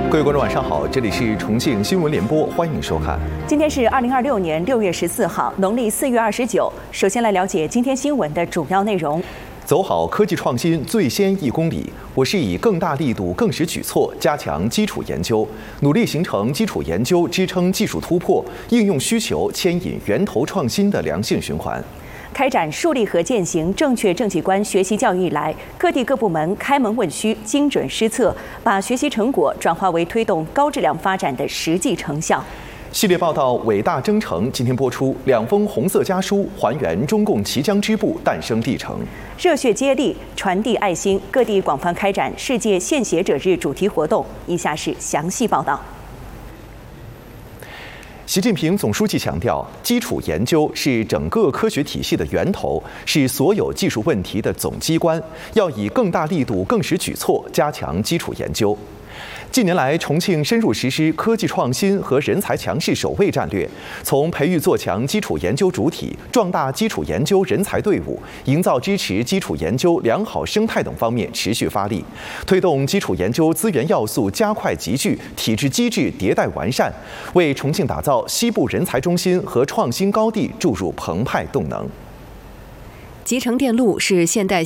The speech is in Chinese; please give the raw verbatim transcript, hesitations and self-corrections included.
各位观众，晚上好，这里是重庆新闻联播，欢迎收看。 今天是二零二六年六月十四号，农历四月二十九。首先来了解今天新闻的主要内容。 走好科技创新最先一公里，我市以更大力度、更实举措加强基础研究，努力形成基础研究支撑技术突破、应用需求牵引源头创新的良性循环。 开展树立和践行正确政绩观学习教育以来，各地各部门开门问需、精准施策，把学习成果转化为推动高质量发展的实际成效。 系列报道《伟大征程》今天播出，两封红色家书还原中共綦江支部诞生历程。 热血接力，传递爱心，各地广泛开展世界献血者日主题活动。以下是详细报道。 习近平总书记强调，基础研究是整个科学体系的源头，是所有技术问题的总机关，要以更大力度、更实举措加强基础研究。近年来，重庆深入实施科技创新和人才强势首位战略，从培育做强基础研究主体、壮大基础研究人才队伍、营造支持基础研究良好生态等方面持续发力，推动基础研究资源要素加快集聚、体制机制迭代完善，为重庆打造西部人才中心和创新高地注入澎湃动能。 集成电路是现代